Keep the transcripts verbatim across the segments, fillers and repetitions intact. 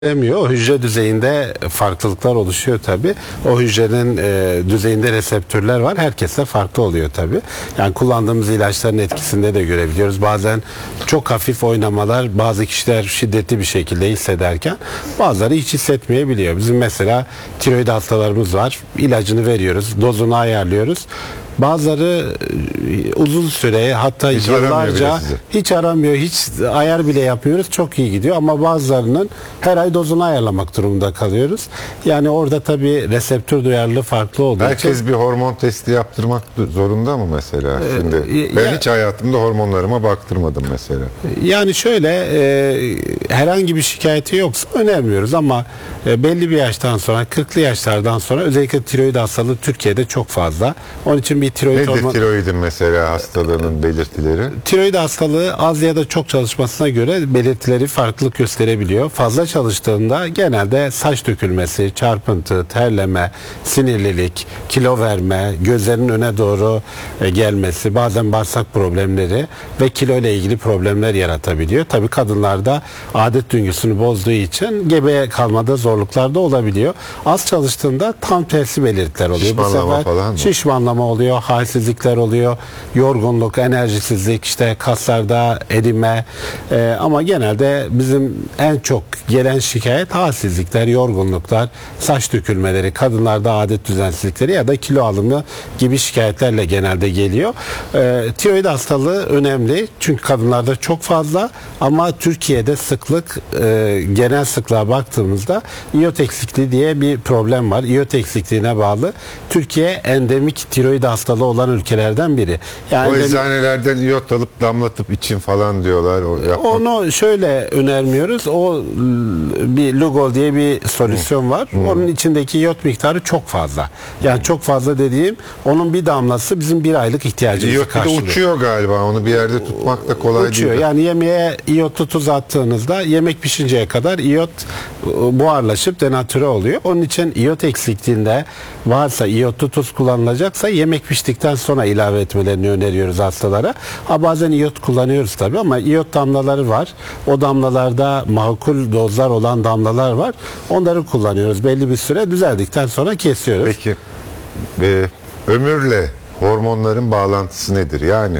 demiyor. O hücre düzeyinde farklılıklar oluşuyor tabi. O hücrenin e, düzeyinde reseptörler var. Herkeste farklı oluyor tabi. Yani kullandığımız ilaçların etkisinde de görebiliyoruz. Bazen çok hafif oynamalar, bazı kişiler şiddetli bir şekilde hissederken bazıları hiç hissetmeyebiliyor. Bizim mesela tiroid hastalarımız var. İlacını veriyoruz, dozunu ayarlıyoruz. Bazıları uzun süre, hatta hiç yıllarca hiç aramıyor, hiç ayar bile yapıyoruz, çok iyi gidiyor, ama bazılarının her ay dozunu ayarlamak durumunda kalıyoruz. Yani orada tabii reseptör duyarlılığı farklı olduğu Herkes için. bir hormon testi yaptırmak zorunda mı mesela? Şimdi Ee, ben ya, hiç hayatımda hormonlarıma baktırmadım mesela. Yani şöyle e, herhangi bir şikayeti yoksa önermiyoruz, ama e, belli bir yaştan sonra, kırklı yaşlardan sonra özellikle tiroid hastalığı Türkiye'de çok fazla. Onun için bir tiroid Nedir hormon... tiroidin mesela hastalığının belirtileri? Tiroid hastalığı az ya da çok çalışmasına göre belirtileri farklılık gösterebiliyor. Fazla çalıştığında genelde saç dökülmesi, çarpıntı, terleme, sinirlilik, kilo verme, gözlerin öne doğru gelmesi, bazen bağırsak problemleri ve kilo ile ilgili problemler yaratabiliyor. Tabii kadınlarda adet döngüsünü bozduğu için gebeye kalmada zorluklar da olabiliyor. Az çalıştığında tam tersi belirtiler oluyor. Şişmanlama Bu sefer falan mı? Şişmanlama oluyor, halsizlikler oluyor, yorgunluk, enerjisizlik, işte kaslarda erime, ee, ama genelde bizim en çok gelen şikayet halsizlikler, yorgunluklar, saç dökülmeleri, kadınlarda adet düzensizlikleri ya da kilo alımı gibi şikayetlerle genelde geliyor. Ee, tiroid hastalığı önemli çünkü kadınlarda çok fazla, ama Türkiye'de sıklık, e, genel sıklığa baktığımızda iyot eksikliği diye bir problem var. İyot eksikliğine bağlı Türkiye endemik tiroid hastalığı olan ülkelerden biri. Yani o eczanelerden iyot alıp damlatıp için falan diyorlar. O onu şöyle önermiyoruz. O bir Lugol diye bir solüsyon var. Hmm. Onun içindeki iyot miktarı çok fazla. Yani çok fazla dediğim, onun bir damlası bizim bir aylık ihtiyacımızı iyot karşılıyor. Bir de uçuyor galiba. Onu bir yerde tutmak da kolay uçuyor. değil. Yani yemeğe iyotu tuz attığınızda yemek pişinceye kadar iyot buharlaşıp denatüre oluyor. Onun için iyot eksikliğinde varsa, iyotlu tuz kullanılacaksa yemek piştikten sonra ilave etmelerini öneriyoruz hastalara. Ha, bazen iyot kullanıyoruz tabii, ama iyot damlaları var. O damlalarda makul dozlar olan damlalar var. Onları kullanıyoruz. Belli bir süre düzeldikten sonra kesiyoruz. Peki e, ömürle hormonların bağlantısı nedir? Yani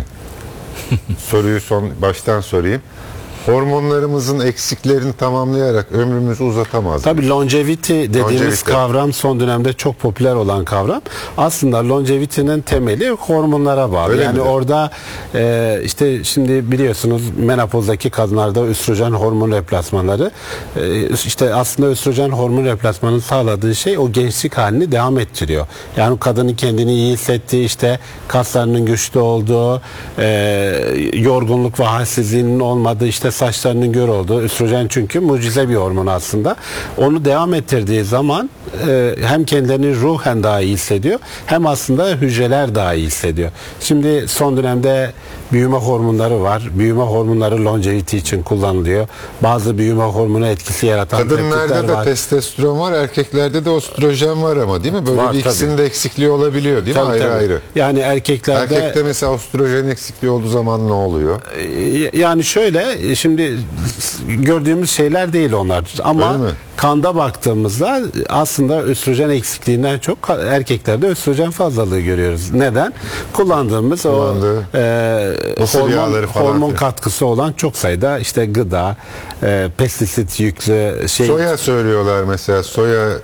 soruyu son baştan sorayım. Hormonlarımızın eksiklerini tamamlayarak ömrümüzü uzatamaz. Tabii longevity dediğimiz Longevity. kavram son dönemde çok popüler olan kavram. Aslında longevity'nin temeli hormonlara bağlı. Öyle yani midir? orada e, işte şimdi biliyorsunuz menopozdaki kadınlarda östrojen hormon replasmanları, e, işte aslında östrojen hormon replasmanının sağladığı şey o gençlik halini devam ettiriyor. Yani kadının kendini iyi hissettiği, işte kaslarının güçlü olduğu, e, yorgunluk ve halsizliğinin olmadığı, işte saçlarının gör olduğu, östrojen çünkü mucize bir hormon aslında. Onu devam ettirdiği zaman e, hem kendilerini ruhen daha iyi hissediyor, hem aslında hücreler daha iyi hissediyor. Şimdi son dönemde büyüme hormonları var. Büyüme hormonları longevity için kullanılıyor. Bazı büyüme hormonu etkisi yaratan kadınlarda da var. testosteron var, erkeklerde de östrojen var ama değil mi? Böyle var, bir ikisinin tabii. de eksikliği olabiliyor değil tabii, mi? Ayrı tabii. ayrı. Yani erkeklerde Erkekte mesela östrojen eksikliği olduğu zaman ne oluyor? Yani şöyle, şimdi gördüğümüz şeyler değil onlar, ama kanda baktığımızda aslında östrojen eksikliğinden çok erkeklerde östrojen fazlalığı görüyoruz. Neden? Kullandığımız Kullandığı o e, hormon, hormon katkısı olan çok sayıda işte gıda, e, pestisit yüklü şey. Soya söylüyorlar mesela. Soya e,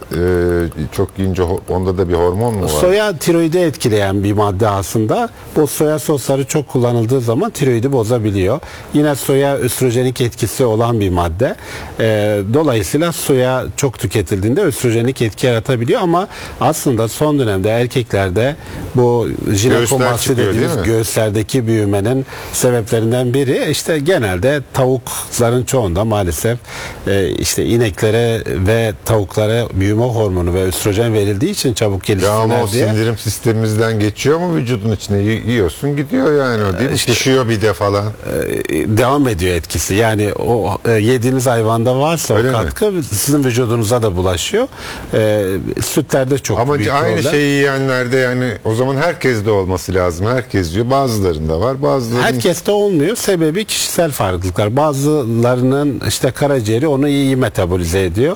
çok yiyince onda da bir hormon mu var? Soya tiroidi etkileyen bir madde aslında. Bu soya sosları çok kullanıldığı zaman tiroidi bozabiliyor. Yine soya östrojenik etkisi olan bir madde. E, dolayısıyla soya çok tüketildiğinde östrojenik etki yaratabiliyor, ama aslında son dönemde erkeklerde bu jinekomasti dediğimiz göğüslerdeki büyümenin sebeplerinden biri, işte genelde tavukların çoğunda maalesef e, işte ineklere ve tavuklara büyüme hormonu ve östrojen verildiği için çabuk gelişsinler ya ama diye. o sindirim sistemimizden geçiyor mu vücudun içine? Yiyorsun gidiyor yani o değil mi? İşte, pişiyor bir de falan. E, devam ediyor etkisi. Yani o e, yediğiniz hayvanda varsa öyle o katkı mi? sizin vücudunuza da bulaşıyor. E, sütlerde çok Ama büyük aynı problem. şeyi yiyenlerde yani o zaman herkeste olması lazım. Herkes diyor. Bazılarında var. Bazılarının Herkeste olmuyor. Sebebi kişisel farklılıklar. Bazılarının işte karaciğeri onu iyi metabolize ediyor.